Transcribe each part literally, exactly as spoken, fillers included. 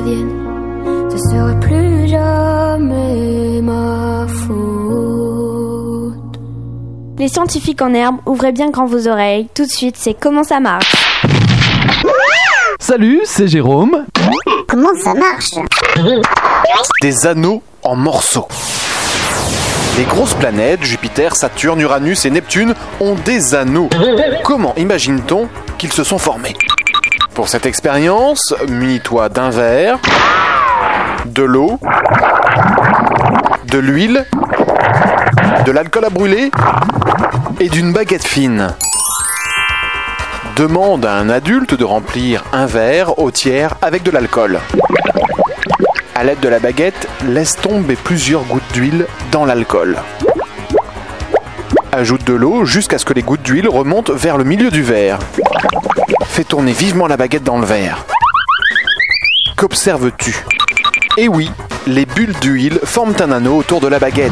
revienne, ce sera plus jamais ma faute. Les scientifiques en herbe, ouvrez bien grand vos oreilles. Tout de suite, c'est Comment ça marche. Salut, c'est Jérôme. Comment ça marche? Des anneaux en morceaux. Les grosses planètes, Jupiter, Saturne, Uranus et Neptune, ont des anneaux. Comment imagine-t-on qu'ils se sont formés? Pour cette expérience, munis-toi d'un verre, de l'eau, de l'huile, de l'alcool à brûler et d'une baguette fine. Demande à un adulte de remplir un verre au tiers avec de l'alcool. À l'aide de la baguette, laisse tomber plusieurs gouttes d'huile dans l'alcool. Ajoute de l'eau jusqu'à ce que les gouttes d'huile remontent vers le milieu du verre. Fais tourner vivement la baguette dans le verre. Qu'observes-tu? Eh oui, les bulles d'huile forment un anneau autour de la baguette.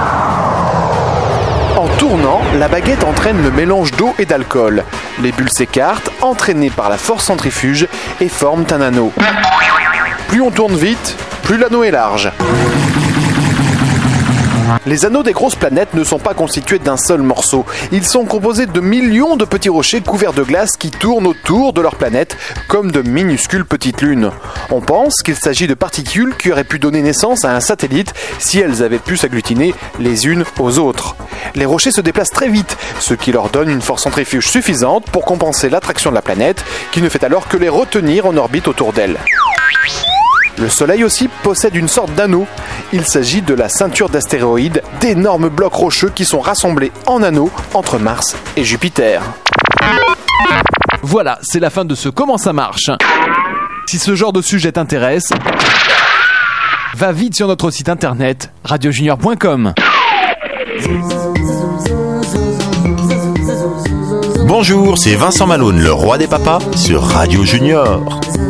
En tournant, la baguette entraîne le mélange d'eau et d'alcool. Les bulles s'écartent, entraînées par la force centrifuge, et forment un anneau. Plus on tourne vite, plus l'anneau est large. Les anneaux des grosses planètes ne sont pas constitués d'un seul morceau. Ils sont composés de millions de petits rochers couverts de glace qui tournent autour de leur planète comme de minuscules petites lunes. On pense qu'il s'agit de particules qui auraient pu donner naissance à un satellite si elles avaient pu s'agglutiner les unes aux autres. Les rochers se déplacent très vite, ce qui leur donne une force centrifuge suffisante pour compenser l'attraction de la planète, qui ne fait alors que les retenir en orbite autour d'elle. Le Soleil aussi possède une sorte d'anneau. Il s'agit de la ceinture d'astéroïdes, d'énormes blocs rocheux qui sont rassemblés en anneaux entre Mars et Jupiter. Voilà, c'est la fin de ce Comment ça marche. Si ce genre de sujet t'intéresse, va vite sur notre site internet radio junior point com. Bonjour, c'est Vincent Malone, le roi des papas, sur Radio Junior.